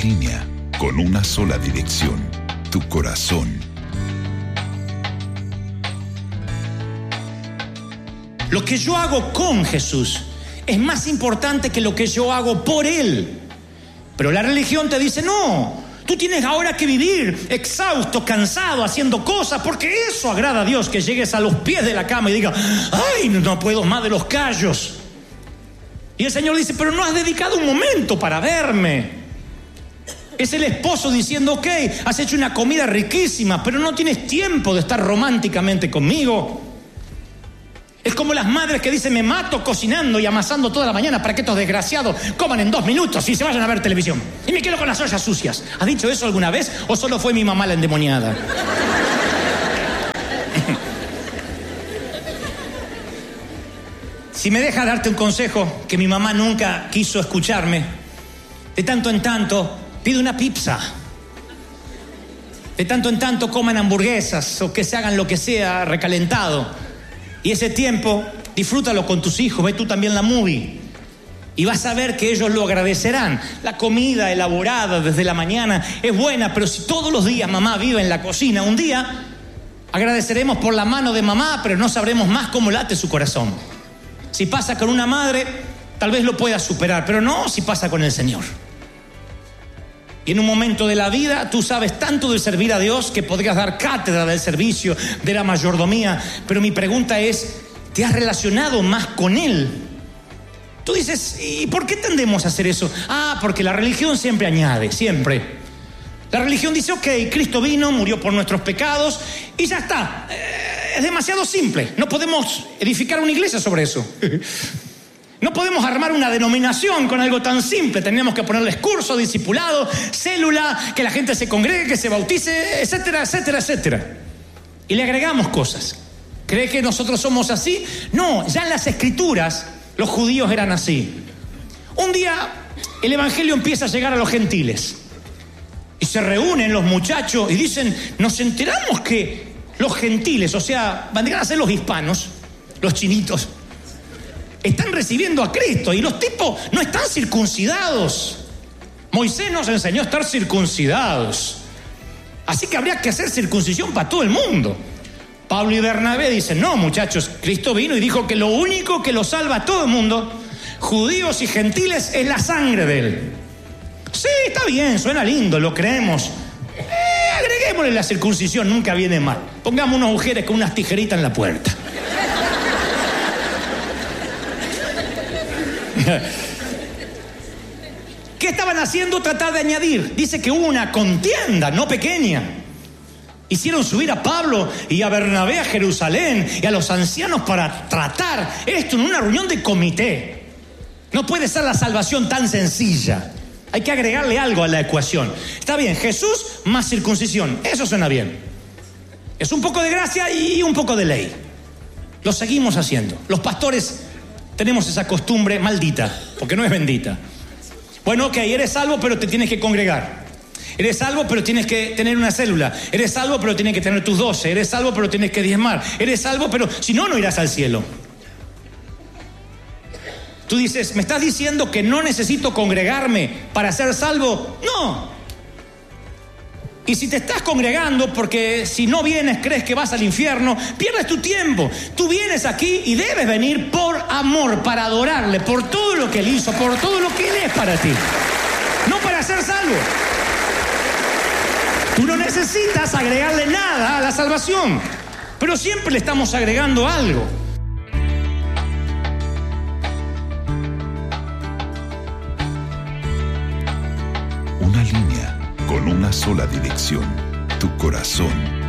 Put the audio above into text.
línea con una sola dirección, tu corazón. Lo que yo hago con Jesús es más importante que lo que yo hago por Él. Pero la religión te dice, no, tú tienes ahora que vivir exhausto, cansado, haciendo cosas, porque eso agrada a Dios, que llegues a los pies de la cama y digas, ay, no puedo más de los callos. Y el Señor dice, pero no has dedicado un momento para verme. Es el esposo diciendo, ok, has hecho una comida riquísima, pero no tienes tiempo de estar románticamente conmigo. Es como las madres que dicen, me mato cocinando y amasando toda la mañana para que estos desgraciados coman en 2 minutos y se vayan a ver televisión. Y me quedo con las ollas sucias. ¿Has dicho eso alguna vez o solo fue mi mamá la endemoniada? Si me dejas darte un consejo que mi mamá nunca quiso escucharme, de tanto en tanto pide una pizza. De tanto en tanto coman hamburguesas o que se hagan lo que sea recalentado. Y ese tiempo, disfrútalo con tus hijos, ve tú también la movie. Y vas a ver que ellos lo agradecerán. La comida elaborada desde la mañana es buena, pero si todos los días mamá vive en la cocina, un día agradeceremos por la mano de mamá, pero no sabremos más cómo late su corazón. Si pasa con una madre, tal vez lo puedas superar, pero no si pasa con el Señor. Y en un momento de la vida tú sabes tanto de servir a Dios que podrías dar cátedra del servicio, de la mayordomía. Pero mi pregunta es, ¿te has relacionado más con Él? Tú dices, ¿y por qué tendemos a hacer eso? Porque la religión siempre añade, siempre. La religión dice, ok, Cristo vino, murió por nuestros pecados y ya está. Es demasiado simple. No podemos edificar una iglesia sobre eso. No podemos armar una denominación con algo tan simple. Tenemos que ponerles curso, discipulado, célula, que la gente se congregue, que se bautice, etcétera, etcétera, etcétera. Y le agregamos cosas. ¿Cree que nosotros somos así? No, ya en las Escrituras los judíos eran así. Un día el evangelio empieza a llegar a los gentiles. Y se reúnen los muchachos y dicen, nos enteramos que los gentiles, o sea, vendrían a ser los hispanos, los chinitos, están recibiendo a Cristo y los tipos no están circuncidados. Moisés nos enseñó a estar circuncidados. Así que habría que hacer circuncisión para todo el mundo. Pablo y Bernabé dicen, no muchachos, Cristo vino y dijo que lo único que lo salva a todo el mundo, judíos y gentiles, es la sangre de Él. Sí, está bien, suena lindo, lo creemos. Agreguémosle la circuncisión, nunca viene mal. Pongamos unos agujeros con unas tijeritas en la puerta. ¿Qué estaban haciendo? Tratar de añadir. Dice que hubo una contienda no pequeña. Hicieron subir a Pablo y a Bernabé a Jerusalén y a los ancianos para tratar esto en una reunión de comité. No puede ser la salvación tan sencilla. Hay que agregarle algo a la ecuación. Está bien, Jesús más circuncisión. Eso suena bien. Es un poco de gracia y un poco de ley. Lo seguimos haciendo. Los pastores tenemos esa costumbre maldita, porque no es bendita. Bueno, ok, eres salvo, pero te tienes que congregar. Eres salvo, pero tienes que tener una célula. Eres salvo, pero tienes que tener tus 12. Eres salvo, pero tienes que diezmar. Eres salvo, pero si no, no irás al cielo. Tú dices, ¿me estás diciendo que no necesito congregarme para ser salvo? No. Y si te estás congregando porque si no vienes crees que vas al infierno, pierdes tu tiempo. Tú vienes aquí y debes venir por amor, para adorarle, por todo lo que Él hizo, por todo lo que Él es para ti. No para ser salvo. Tú no necesitas agregarle nada a la salvación, pero siempre le estamos agregando algo. Una línea con una sola dirección, tu corazón.